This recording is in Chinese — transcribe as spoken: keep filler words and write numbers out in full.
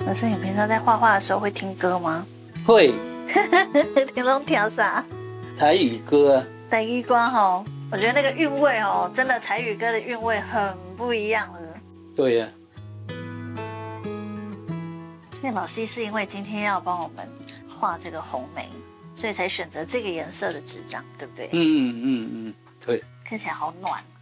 老师，你平常在画画的时候会听歌吗？ 会。 听拢听啥？ 台语歌啊。 台语歌吼，我觉得那个韵味哦，真的台语歌的韵味很不一样了。 对呀、 那老师是因为今天要帮我们画这个红梅，所以才选择这个颜色的纸张，对不对？ 嗯嗯嗯嗯，对。 看起来好暖。